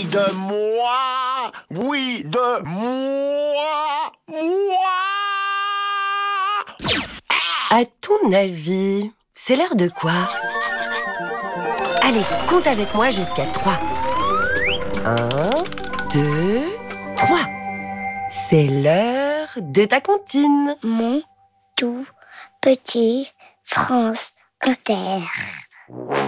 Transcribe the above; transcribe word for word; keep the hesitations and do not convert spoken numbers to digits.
de moi. Oui, de moi. Moi. À ton avis, c'est l'heure de quoi? Allez, compte avec moi jusqu'à trois. Un, deux, trois. C'est l'heure de ta comptine. Mon tout petit France Inter.